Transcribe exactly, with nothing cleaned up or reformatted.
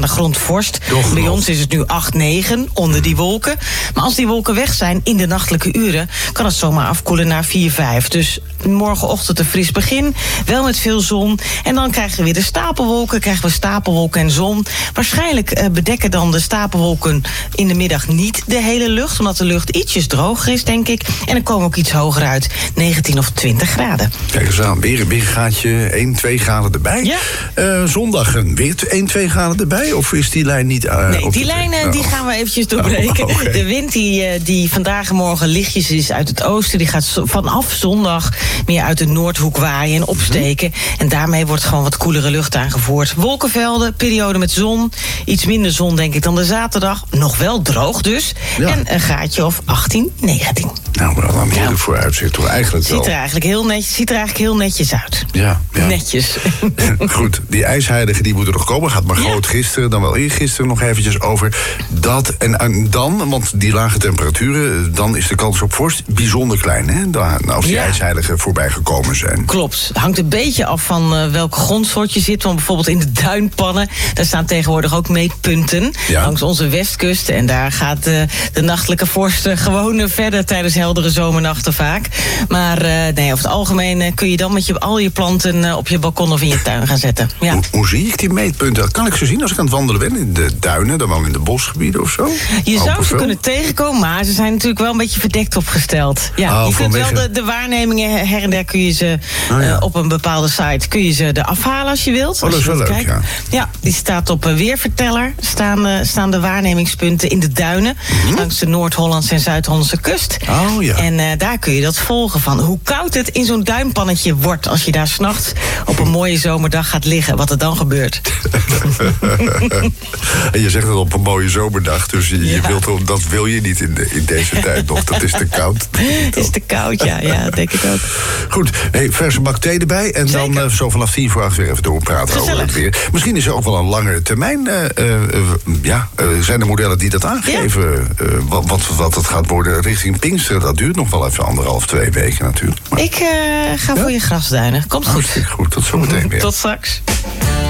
graden grondvorst. Toch Bij nog. ons is het nu acht, negen onder die wolken. Maar als die wolken weg zijn in de nachtelijke uren, kan het zomaar afkoelen naar vier, vijf. Dus morgenochtend een fris begin, wel met veel zon. En dan krijgen we weer de stapelwolken, krijgen we stapelwolken en zon. Waarschijnlijk eh, bedekken dan de stapelwolken in de middag niet de hele lucht, omdat de lucht ietsjes droger is, denk ik. En dan komen we ook iets hoger uit, negentien of twintig graden. Kijk eens aan, weer, weer een gaatje, één, twee graden erbij. Ja. Uh, zondag een weer één, twee graden erbij? Of is die lijn niet... Uh, Nee, op die de- lijnen Oh. die gaan we eventjes doorbreken. Oh, oké. De wind die, eh, die vandaag en morgen lichtjes is uit het oosten, die gaat zo- vanaf zondag meer uit de noordhoek waaien en opsteken. Mhm. En daarmee wordt gewoon wat koelere lucht aangevoerd. Wolkenvelden, periode met zon. Iets minder zon, denk ik, dan de zaterdag. Nog wel droog dus. Ja. En een graadje of achttien, negentien. Nou, maar dan moet je Ja. ervoor uitziet, toch eigenlijk wel. Ziet er eigenlijk heel netjes, ziet er eigenlijk heel netjes uit. Ja, ja. Netjes. Goed, die ijsheidigen die moeten nog komen. Gaat maar groot gisteren, dan wel eergisteren nog eventjes over. Dat en, en dan, want die lage temperaturen, dan is de kans op vorst bijzonder klein, hè? Dan, als die Ja. ijsheiligen voorbij gekomen zijn. Klopt. Hangt een beetje af van uh, welke grondsoort je zit. Want bijvoorbeeld in de duinpannen, daar staan tegenwoordig ook meetpunten. Ja. Langs onze westkust. En daar gaat uh, de nachtelijke vorst uh, gewoon uh, verder tijdens heldere zomernachten vaak. Maar uh, nee, over het algemeen uh, kun je dan met je, al je planten uh, op je balkon of in je tuin gaan zetten. Ja. Hoe, hoe zie ik die meetpunten? Kan ik ze zien als ik aan het wandelen ben? In de duinen, dan wel in de bosgebieden of zo? Je zou ze Openveld? kunnen tegenkomen, maar ze zijn natuurlijk wel een beetje verdekt opgesteld. Ja, Oh, je kunt wel vanwege- de, de waarnemingen her en der kun je ze Oh, ja. uh, op een bepaalde site kun je ze er afhalen als je wilt. Oh, als dat is je wel wilt leuk, kijken. ja. Ja, die staat op een weerverteller. Staan, uh, staan de waarnemingspunten in de duinen langs de Noord-Hollandse en Zuid-Hollandse kust. Oh, ja. En uh, daar kun je dat volgen van hoe koud het in zo'n duinpannetje wordt als je daar 's nachts op een mooie zomerdag gaat liggen. Wat er dan gebeurt. En je zegt het op een mooie zomerdag, dus je, je Ja. wilt, er- dat wil je niet in, de, in deze tijd nog. Dat is te koud. Het is te koud, ja, ja, dat denk ik ook. Goed, hey, verse bak thee erbij. En dan Zeker. uh, zo vanaf tien voor acht weer even doorpraten over Gezellig. het weer. Misschien is er ook wel een langere termijn. Uh, uh, uh, ja, uh, zijn er modellen die dat aangeven? Uh, wat, wat, wat het gaat worden richting Pinksteren. Dat duurt nog wel even anderhalf, twee weken natuurlijk. Maar Ik uh, ga voor je grasduinen. Komt goed. hartstikke goed, tot zometeen weer. Tot straks.